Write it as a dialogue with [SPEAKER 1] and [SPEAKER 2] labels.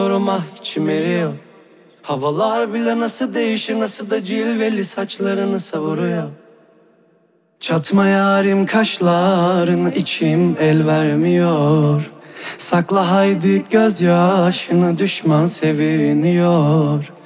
[SPEAKER 1] Ah içim eriyor. Havalar bile nasıl değişir, nasıl da cilveli saçlarını savuruyor. Çatma yarim kaşlarını, içim el vermiyor. Sakla haydi gözyaşını, düşman seviniyor.